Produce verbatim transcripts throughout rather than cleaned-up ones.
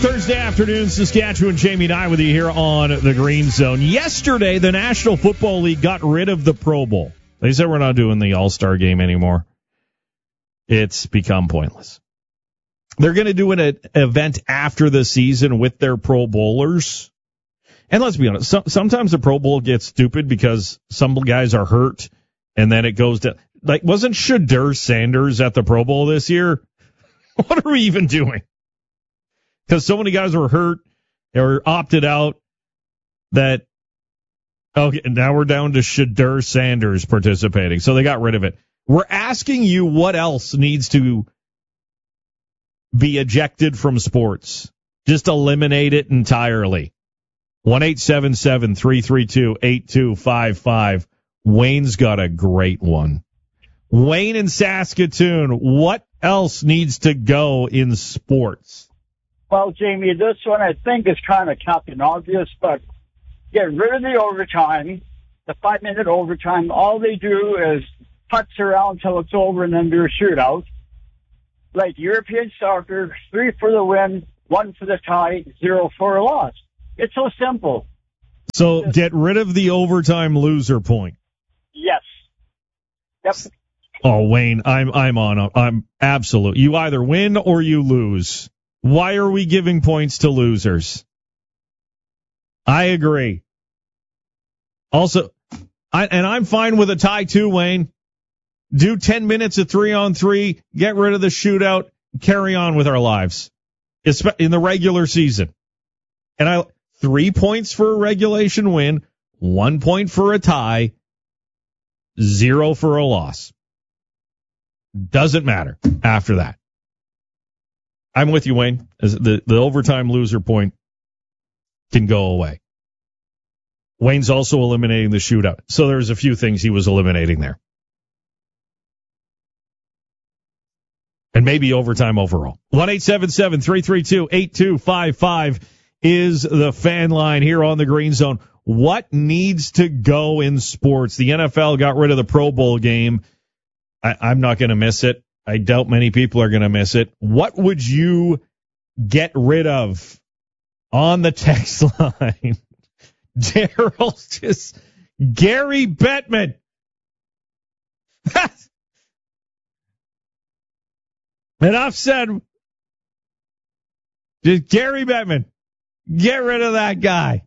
Thursday afternoon, Saskatchewan. Jamie and I with you here on the Green Zone. Yesterday, the National Football League got rid of the Pro Bowl. They said we're not doing the All-Star game anymore. It's become pointless. They're going to do an event after the season with their Pro Bowlers. And let's be honest, so, sometimes the Pro Bowl gets stupid because some guys are hurt, and then it goes to, like, wasn't Shadur Sanders at the Pro Bowl this year? What are we even doing? Because so many guys were hurt or opted out that, okay, now we're down to Shadur Sanders participating. So they got rid of it. We're asking you what else needs to be ejected from sports. Just eliminate it entirely. one eight seven seven, three three two, eight two five five. Wayne's got a great one. Wayne in Saskatoon, what else needs to go in sports? Well, Jamie, this one I think is kind of Captain Obvious, but get rid of the overtime, the five-minute overtime. All they do is putz around till it's over and then do a shootout. Like European soccer, three for the win, one for the tie, zero for a loss. It's so simple. So Just, get rid of the overtime loser point. Yes. Yep. Oh, Wayne, I'm I'm on. I'm absolute. You either win or you lose. Why are we giving points to losers? I agree. Also, I, and I'm fine with a tie too, Wayne. Do ten minutes of three on three, get rid of the shootout, carry on with our lives in the regular season. And I three points for a regulation win, one point for a tie, zero for a loss. Doesn't matter after that. I'm with you, Wayne. The, the overtime loser point can go away. Wayne's also eliminating the shootout. So there's a few things he was eliminating there. And maybe overtime overall. one eight seven seven, three three two, eight two five five is the fan line here on the Green Zone. What needs to go in sports? The N F L got rid of the Pro Bowl game. I, I'm not going to miss it. I doubt many people are going to miss it. What would you get rid of on the text line? Daryl's just Gary Bettman. Enough said. Just Gary Bettman. Get rid of that guy.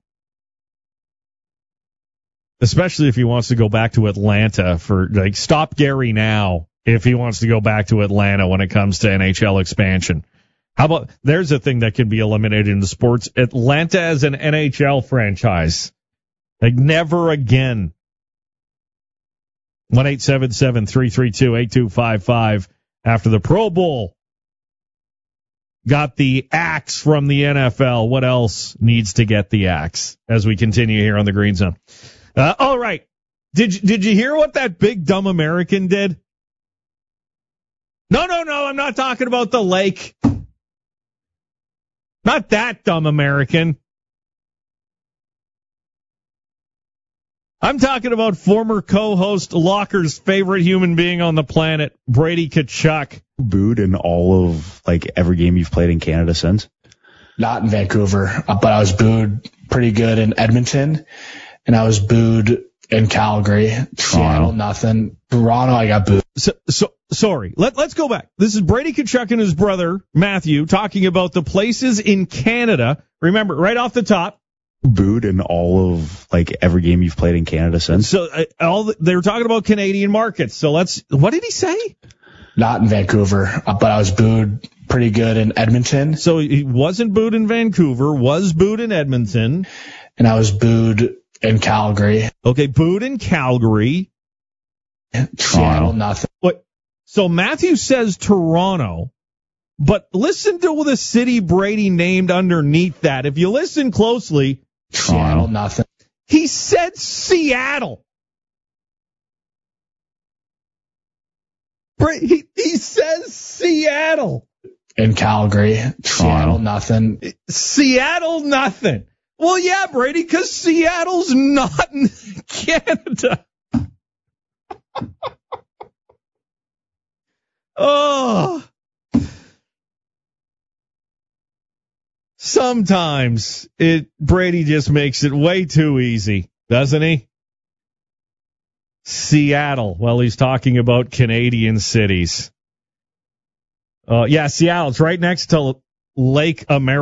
Especially if he wants to go back to Atlanta for, like, stop Gary now. If he wants to go back to Atlanta when it comes to N H L expansion. How about, there's a thing that can be eliminated in the sports. Atlanta as an N H L franchise. Like, never again. one eight seven seven, three three two, eight two five five. After the Pro Bowl got the axe from the N F L, what else needs to get the axe as we continue here on the Green Zone? Uh, all right. Did you, did you hear what that big dumb American did? No, no, no, I'm not talking about the lake. Not that dumb American. I'm talking about former co-host Locker's favorite human being on the planet, Brady Tkachuk. Booed in all of, like, every game you've played in Canada since? Not in Vancouver, but I was booed pretty good in Edmonton, and I was booed in Calgary. Toronto. Seattle, nothing. Toronto, I got booed. So, so sorry. Let, let's go back. This is Brady Tkachuk and his brother, Matthew, talking about the places in Canada. Remember, right off the top. Booed in all of, like, every game you've played in Canada since. So uh, all the, they were talking about Canadian markets. So let's, what did he say? Not in Vancouver, but I was booed pretty good in Edmonton. So he wasn't booed in Vancouver, was booed in Edmonton. And I was booed in Calgary. Okay, booed in Calgary. Seattle, nothing. What? So Matthew says Toronto, but listen to the city Brady named underneath that. If you listen closely, Seattle, nothing. He said Seattle. He, he says Seattle. In Calgary, Seattle, nothing. Seattle, nothing. Well, yeah, Brady, because Seattle's not in Canada. Oh. Sometimes it Brady just makes it way too easy, doesn't he? Seattle. Well, he's talking about Canadian cities. Uh, yeah, Seattle. It's right next to Lake America.